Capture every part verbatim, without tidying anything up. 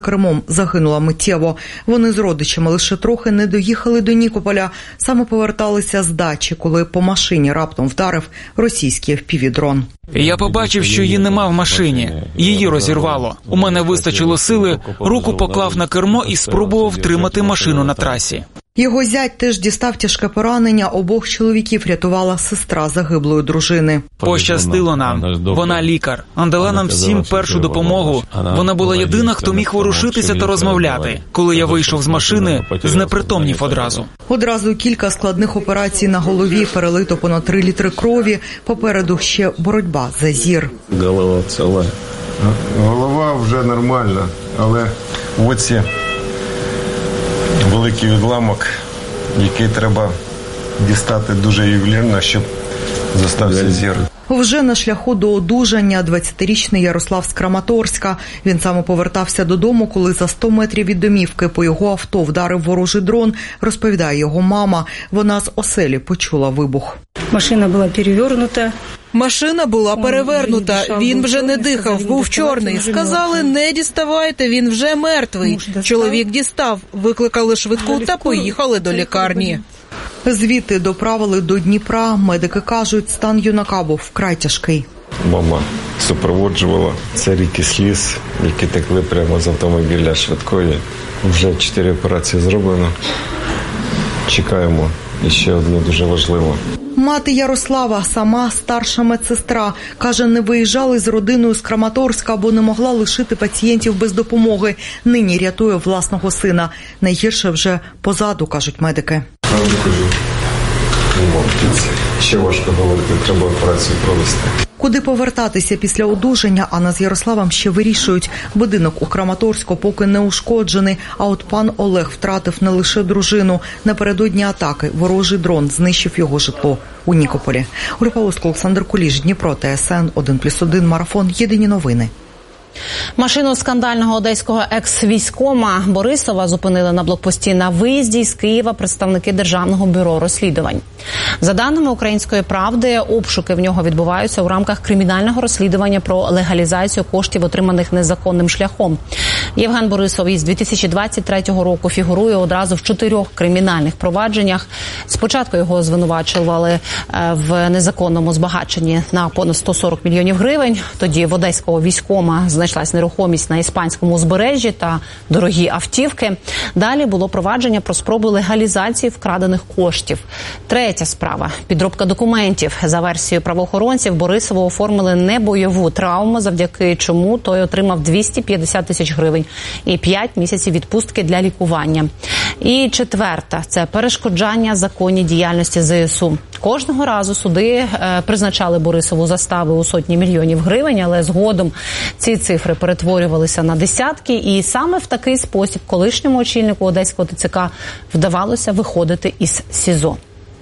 Кримом загинула миттєво. Вони з родичами лише трохи не доїхали до Нікополя, саме поверталися з дачі, коли по машині раптом вдарив російський еф пі ві-дрон. Я побачив, що її нема в машині. Її розірвало. У мене вистачило сили, руку поклав на кермо і спробував втримати машину на трасі. Його зять теж дістав тяжке поранення. Обох чоловіків рятувала сестра загиблої дружини. Пощастило нам. Вона лікар. Надала нам всім першу допомогу. Вона була єдина, хто міг ворушитися та розмовляти. Коли я вийшов з машини, знепритомнів одразу. Одразу кілька складних операцій на голові, перелито понад три літри крові. Попереду ще боротьба за зір. Голова ціла. Голова вже нормальна, але в оці великий відламок, який треба дістати дуже ювелірно, щоб зостався зір. Вже на шляху до одужання двадцятирічний Ярослав з Краматорська. Він саме повертався додому, коли за сто метрів від домівки по його авто вдарив ворожий дрон, розповідає його мама. Вона з оселі почула вибух. Машина була перевернута. Машина була перевернута, він вже не дихав, був чорний. Сказали, не діставайте, він вже мертвий. Чоловік дістав, викликали швидку та поїхали до лікарні. Звідти доправили до Дніпра. Медики кажуть, стан юнака був вкрай тяжкий. Мама супроводжувала. Це ріки сліз, які текли прямо з автомобіля швидкої. Вже чотири операції зроблено. Чекаємо. І ще одне дуже важливо. Мати Ярослава, сама старша медсестра, каже, не виїжджали з родиною з Краматорська, бо не могла лишити пацієнтів без допомоги. Нині рятує власного сина. Найгірше вже позаду, кажуть медики. Правду кажу. Ще важко говорити, треба операцію провести. Куди повертатися після одужання, Анна з Ярославом ще вирішують. Будинок у Краматорську поки не ушкоджений, а от пан Олег втратив не лише дружину. Напередодні атаки ворожий дрон знищив його житло у Нікополі. Ольга Павловська, Олександр Куліш, Дніпро, Т С Н, один плюс один, Марафон, Єдині новини. Машину скандального одеського екс-військома Борисова зупинили на блокпості на виїзді з Києва представники Державного бюро розслідувань. За даними «Української правди», обшуки в нього відбуваються у рамках кримінального розслідування про легалізацію коштів, отриманих незаконним шляхом. Євген Борисов із дві тисячі двадцять третього року фігурує одразу в чотирьох кримінальних провадженнях. Спочатку його звинувачували в незаконному збагаченні на понад сто сорок мільйонів гривень. Тоді в одеського військома знайшлась нерухомість на іспанському узбережжі та дорогі автівки. Далі було провадження про спробу легалізації вкрадених коштів. Третя справа – підробка документів. За версією правоохоронців, Борисову оформили небойову травму, завдяки чому той отримав двісті п'ятдесят тисяч гривень і п'ять місяців відпустки для лікування. І четверта – це перешкоджання законній діяльності З С У. Кожного разу суди е, призначали Борисову застави у сотні мільйонів гривень, але згодом ці цифри перетворювалися на десятки, і саме в такий спосіб колишньому очільнику одеського Т Ц К вдавалося виходити із СІЗО.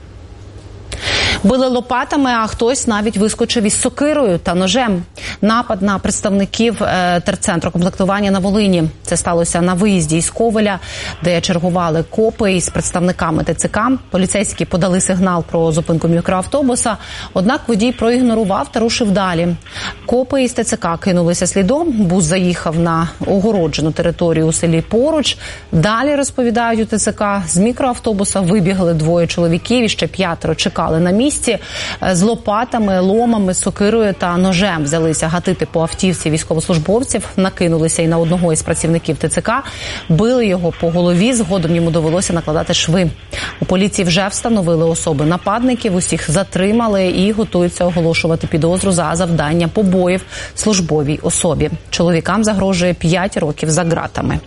Били лопатами, а хтось навіть вискочив із сокирою та ножем. Напад на представників терцентру комплектування на Волині. Це сталося на виїзді із Ковеля, де чергували копи із представниками Т Ц К. Поліцейські подали сигнал про зупинку мікроавтобуса, однак водій проігнорував та рушив далі. Копи із Т Ц К кинулися слідом, бус заїхав на огороджену територію у селі поруч. Далі, розповідають у Т Ц К, з мікроавтобуса вибігли двоє чоловіків і ще п'ятеро чекали на місці. З лопатами, ломами, сокирою та ножем взялися гатити по автівці військовослужбовців, накинулися і на одного із працівників Т Ц К, били його по голові, згодом йому довелося накладати шви. У поліції вже встановили особи нападників, усіх затримали і готуються оголошувати підозру за завдання побоїв службовій особі. Чоловікам загрожує п'ять років за ґратами.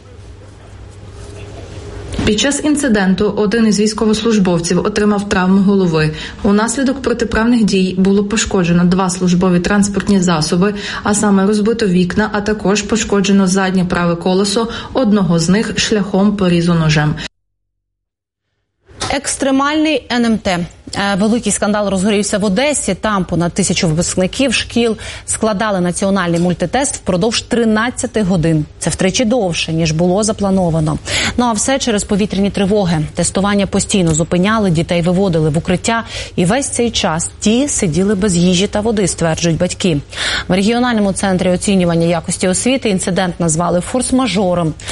Під час інциденту один із військовослужбовців отримав травму голови. Унаслідок протиправних дій було пошкоджено два службові транспортні засоби, а саме розбито вікна, а також пошкоджено заднє праве колесо одного з них шляхом порізу ножем. Екстремальний ен ем те. Великий скандал розгорівся в Одесі. Там понад тисячу випускників шкіл складали національний мультитест впродовж тринадцяти годин. Це втричі довше, ніж було заплановано. Ну а все через повітряні тривоги. Тестування постійно зупиняли, дітей виводили в укриття. І весь цей час ті сиділи без їжі та води, стверджують батьки. В регіональному центрі оцінювання якості освіти інцидент назвали форс-мажором.